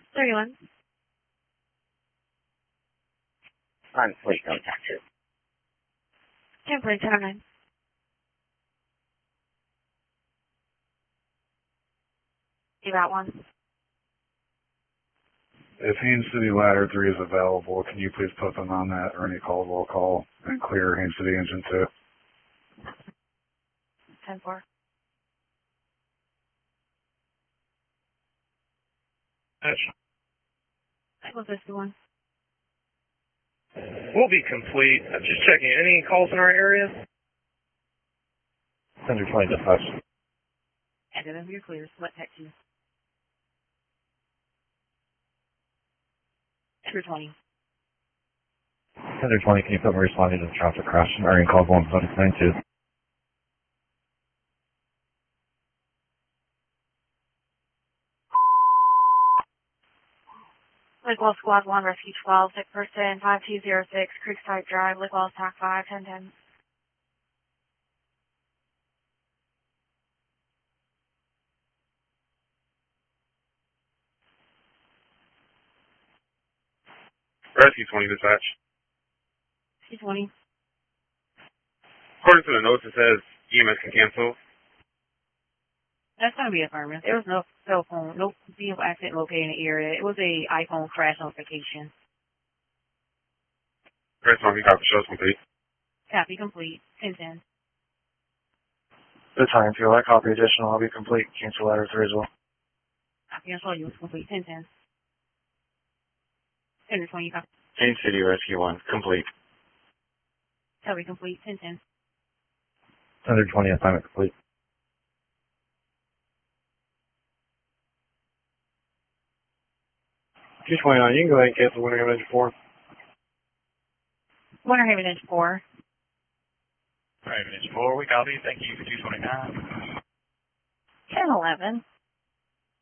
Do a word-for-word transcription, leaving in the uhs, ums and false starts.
thirty-one. On fleet, no taxes. ten forty, ten oh nine. You got one. If Haines City Ladder three is available, can you please put them on that Ernie Caldwell call and clear Haines City Engine two? ten four. Echo fifty-one. We'll be complete. I'm just checking. Any calls in our area? ten twenty dispatch. Edit them, you're clear. What taxi? ten twenty. ten twenty, can you put me responding to the traffic crash and Ernie Caldwell on seven ninety-two? Lakewell Squad one, Rescue twelve, sick person, five two zero six, Creekside Drive, Lakewell Attack five, ten ten. Rescue twenty dispatch. C twenty. According to the notes, it says E M S can cancel. That's going to be affirmative. There was no cell phone, no vehicle accident located in the area. It was a iPhone crash notification. Rescue twenty, copy, show's complete. Copy complete. ten ten. The time fuel, I copy additional, I'll be complete. Cancel Ladder three as well. Copy, I saw you was complete. ten ten. ten twenty, copy. Haines City Rescue one, complete. Copy complete. ten ten. ten twenty, assignment complete. two twenty-nine, you can go ahead and cancel Winter Haven Engine four. Winter Haven Engine four. Raven Engine four, we copy. Thank you for two twenty-nine. ten eleven.